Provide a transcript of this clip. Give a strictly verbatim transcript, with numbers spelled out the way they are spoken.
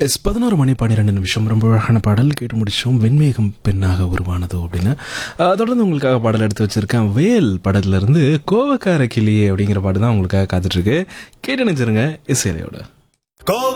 S பதினோரு மணி பன்னிரெண்டு நிமிஷம் ரொம்ப அழகான பாடல் கேட்டு முடிச்சோம். வெண்மேகம் பெண்ணாக உருவானதோ அப்படின்னு. அஹ், தொடர்ந்து உங்களுக்காக பாடல் எடுத்து வச்சிருக்கேன். வேல் படத்துல இருந்து கோவக்கார கிளியே அப்படிங்கிற பாட்டு தான் உங்களுக்காக காத்துட்டு இருக்கு. கேட்டு நினைச்சிருங்க இசையோட.